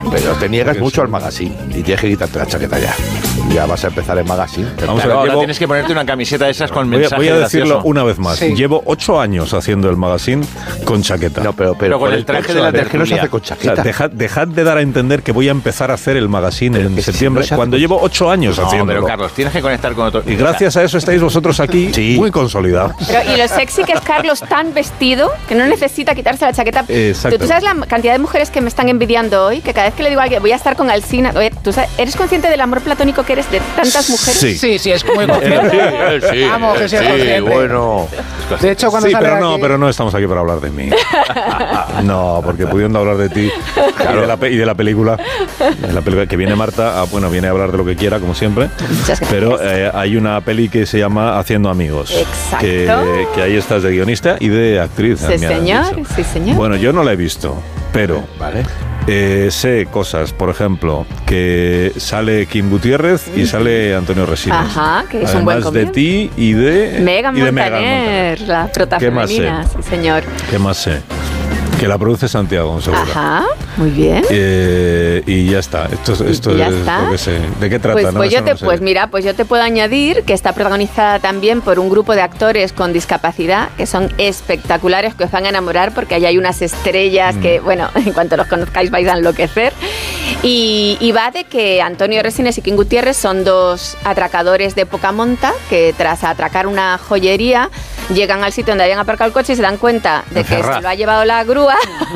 Pero te niegas mucho al magazine y tienes que quitarte la chaqueta ya. Ya vas a empezar el magazine. Vamos a ver, ahora tienes que ponerte una camiseta de esas con mensaje Voy a decirlo gracioso. una vez más. Sí. Llevo 8 años haciendo el magazine con chaqueta. No, pero con el traje de la es que no se tertulia. hace con O sea, chaqueta. dejad de dar a entender que voy a empezar a hacer el magazine en que si septiembre, no se hace cuando con- llevo 8 años No, haciéndolo. pero Carlos, tienes que conectar con otro. Y gracias a eso estáis vosotros aquí Sí. muy consolidados. Pero, y lo sexy que es Carlos tan vestido que no necesita quitarse la chaqueta. Exacto. ¿Tú sabes la cantidad de mujeres que me están envidiando hoy? Que cada vez que le digo a alguien, voy a estar con Alsina. Oye, ¿tú ¿eres consciente del amor platónico que eres de tantas mujeres? Sí. Sí, es muy consciente. Sí, Vamos, que sea consciente. bueno. De hecho, cuando Sí, sale pero aquí- no estamos aquí para hablar de mí. No, porque pudiendo hablar de ti y de la película, que viene Marta, viene a hablar de lo que quiera, como siempre. Muchas gracias. Pero hay una peli que se llama Haciendo Amigos. Exacto. Que ahí estás de guionista y de actriz. Sí, me han señor, dicho. sí, señor. Bueno, yo no la he visto, pero Vale. sé cosas, por ejemplo, que sale Kim Gutiérrez y sale Antonio Resines. Ajá, que es un buen Además de comienzo. ti y de Megan y de Montaner, la prota ¿Qué más sé? femenina, sí, señor. ¿Qué más sé? Que la produce Santiago, seguro. Ajá, muy bien. Y ya está. Esto ya es está. lo que sé. ¿De qué trata? Pues, No, eso no sé. pues yo te puedo añadir que está protagonizada también por un grupo de actores con discapacidad que son espectaculares, que os van a enamorar porque ahí hay unas estrellas que, bueno, en cuanto los conozcáis vais a enloquecer. Y va de que Antonio Resines y Kim Gutiérrez son dos atracadores de poca monta que tras atracar una joyería llegan al sitio donde habían aparcado el coche y se dan cuenta de que se lo ha llevado la grúa.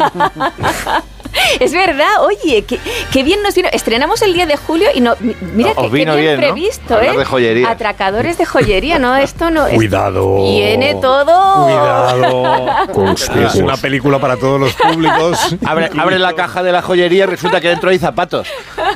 Es verdad, oye, qué bien nos vino. Estrenamos el 10 de julio y no, mira Os qué vino bien bien, ¿no? previsto, Hablar de joyería. Atracadores de joyería, ¿no? Esto no es. Cuidado. Viene todo. Cuidado. Es una película para todos los públicos. Abre la caja de la joyería y resulta que dentro hay zapatos.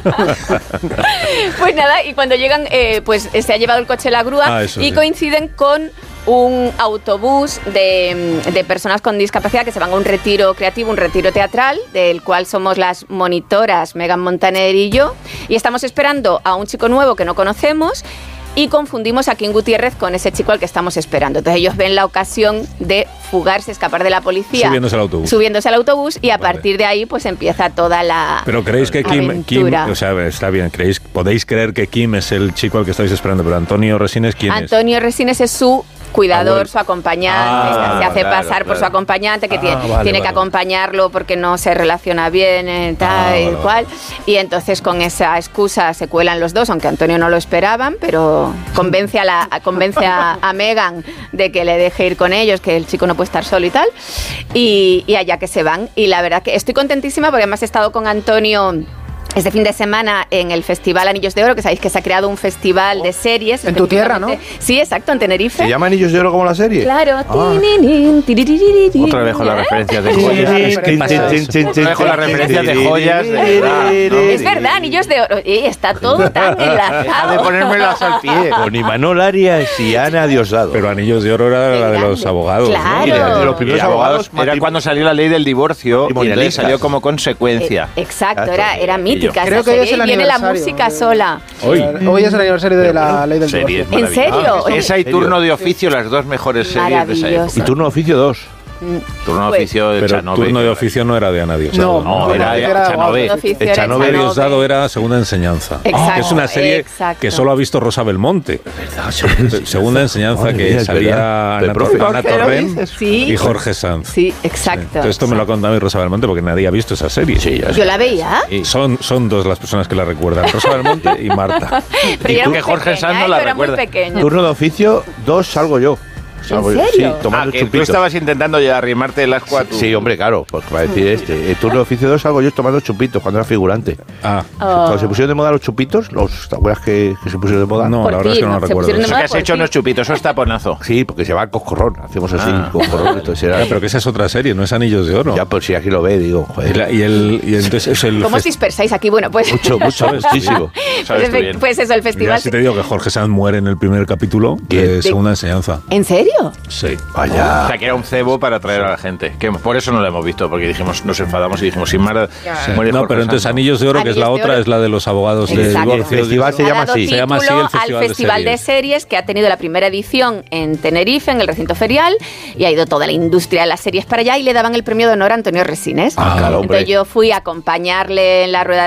Pues nada, y cuando llegan, pues se ha llevado el coche la grúa Eso y sí. coinciden con un autobús de personas con discapacidad que se van a un retiro creativo, un retiro teatral, del cual somos las monitoras Megan Montaner y yo, y estamos esperando a un chico nuevo que no conocemos y confundimos a Kim Gutiérrez con ese chico al que estamos esperando. Entonces ellos ven la ocasión de fugarse, escapar de la policía. Subiéndose al autobús y a partir de ahí pues empieza toda la Pero creéis que Kim, aventura. o sea, está bien, podéis creer que Kim es el chico al que estáis esperando, pero Antonio Resines, ¿quién es? Antonio Resines es su cuidador, Abuelo. su acompañante, se hace pasar por su acompañante, que tiene que acompañarlo porque no se relaciona bien, tal y cual. Y entonces con esa excusa se cuelan los dos, aunque Antonio no lo esperaban, pero convence a Megan de que le deje ir con ellos, que el chico no puede estar solo y tal. Y allá que se van. Y la verdad que estoy contentísima porque además he estado con Antonio este fin de semana en el Festival Anillos de Oro, que sabéis que se ha creado un festival de series. En tu tierra, ¿no? Sí, exacto, en Tenerife. ¿Se llama Anillos de Oro como la serie? Claro. Otra vez con las referencias de joyas. Otra vez con las referencias de joyas. de verdad, ¿no? Es verdad, Anillos de Oro. Está todo tan Deja de enlazado. ponérmelas al pie. Con Imanol Arias y Ana Diosdado. Pero Anillos de Oro era la de los abogados. Claro. Y de los primeros Y abogados, abogados, era cuando salió la ley del divorcio y entonces Matrimonialistas. salió como consecuencia. Exacto, era mítica. Creo esa que hoy es serie, el y viene la aniversario. música sola. Hoy es el aniversario de la ley del Series divorcio. ¿En serio? Esa y Turno de Oficio, las dos mejores series de esa Maravilloso. época. Y Turno de Oficio 2. Turno de Pues- Oficio de Pero Echanove. Turno de Oficio no era de Ana Diosdado. No, era era Echanove. Turno de Oficio era Echanove Echanove. Diosdado era Segunda Enseñanza. Exacto, Que es una serie exacto. que solo ha visto Rosa Belmonte. Segunda Enseñanza, Madre que mía, es salía verdad. Ana, De profe. Ana ¿Por qué lo Torrent dices? Sí. y Jorge Sanz. Sí, exacto. Entonces, esto me lo ha contado a mí Rosa Belmonte porque nadie ha visto esa serie. Sí, ya Yo la veía. Y son dos las personas que la recuerdan, Rosa Belmonte y Marta. Pero yo era tú muy que Jorge pequeña, Sanz no la yo era muy recuerda. pequeña. Turno de Oficio 2 salgo yo. Salgo yo. serio? Sí, tomando Que tú chupitos. estabas intentando ya arrimarte el asco a tu... Sí, hombre, claro, pues para decir El Turno de Oficio 2 salgo yo tomando chupitos cuando era figurante. Ah, Cuando se pusieron de moda los chupitos, ¿te acuerdas que se pusieron de moda? no, Por la verdad ti, es que no ¿no? lo Se recuerdo. pusieron de Eso moda. que has por hecho ti. no es chupito, eso es taponazo. Sí, porque se va al coscorrón. Hacemos así, coscorrón. Entonces era... Pero que esa es otra serie, no es Anillos de Oro. Ya, pues si aquí lo ve, digo, joder. Y entonces es el ¿Cómo os dispersáis aquí? Bueno, pues... Mucho, muchísimo. Sabes tú bien. Pues eso, el Ya festival... si te digo que Jorge Sanz muere en el primer capítulo de Segunda Enseñanza. ¿En serio? Sí. Vaya. O sea, que era un cebo para atraer a la gente. Que por eso no lo hemos visto, porque dijimos, nos enfadamos y dijimos, sin más, muere No, Jorge pero entonces Sanz. Anillos de Oro, que es la Anillos de otra, Oro. es la de los abogados de Exacto. divorcio. El festival se Ha llama dado así. Se llama así título el Festival al de Festival de Series. Series, que ha tenido la primera edición en Tenerife, en el recinto ferial, y ha ido toda la industria de las series para allá y le daban el premio de honor a Antonio Resines. Ah, claro, hombre. Entonces yo fui a acompañarle en la rueda